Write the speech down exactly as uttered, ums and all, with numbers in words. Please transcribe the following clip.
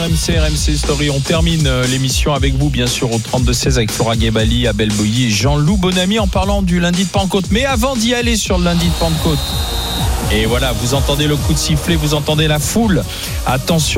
R M C, R M C Story. On termine l'émission avec vous, bien sûr, au trente-deux seize avec Flora Guébali, Abel Boilly et Jean-Loup Bonamy en parlant du lundi de Pentecôte. Mais avant d'y aller sur le lundi de Pentecôte, et voilà, vous entendez le coup de sifflet, vous entendez la foule. Attention.